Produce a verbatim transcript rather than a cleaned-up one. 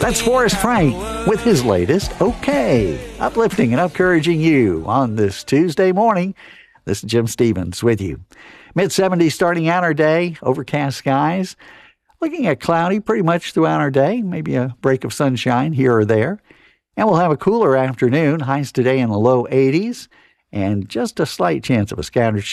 That's Forrest Frank with his latest Okay, uplifting and encouraging you on this Tuesday morning. This is Jim Stevens with you. mid seventies starting out our day, overcast skies. Looking at cloudy pretty much throughout our day, maybe a break of sunshine here or there. And we'll have a cooler afternoon, highs today in the low eighties, and just a slight chance of a scattered